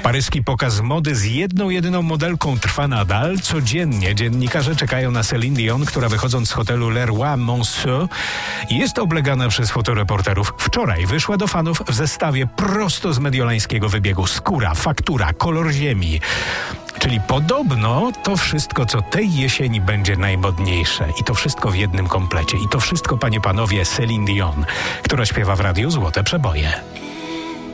Paryski pokaz mody z jedną jedyną modelką trwa nadal. Codziennie dziennikarze czekają na Céline Dion, która wychodząc z hotelu Leroy Merlin jest oblegana przez fotoreporterów. Wczoraj wyszła do fanów w zestawie prosto z mediolańskiego wybiegu. Skóra, faktura, kolor ziemi. Czyli podobno to wszystko, co tej jesieni będzie najmodniejsze. I to wszystko w jednym komplecie. I to wszystko, panie, panowie, Céline Dion, która śpiewa w radiu Złote Przeboje.